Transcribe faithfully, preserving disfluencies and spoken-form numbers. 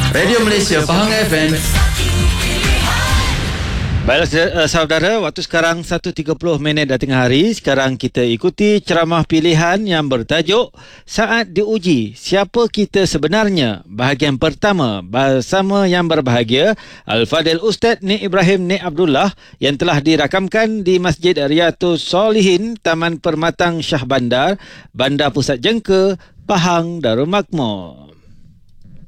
Radio Malaysia Pahang F M. Baiklah saudara, waktu sekarang satu tiga puluh minit dah tengah hari. Sekarang kita ikuti ceramah pilihan yang bertajuk Saat Diuji, Siapa Kita Sebenarnya. Bahagian pertama bersama yang berbahagia Al-Fadil Ustaz Nik Ibrahim Nik Abdullah yang telah dirakamkan di Masjid Riyatus Solihin, Taman Permatang Shah Bandar, Bandar Pusat Jengka, Pahang, Darul Makmur.